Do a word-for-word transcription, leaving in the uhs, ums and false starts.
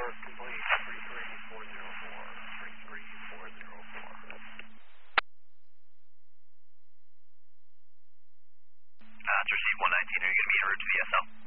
is complete. three three four zero four. three three four zero four. Uh, it's received one nineteen. Are you going to be en route to the S L?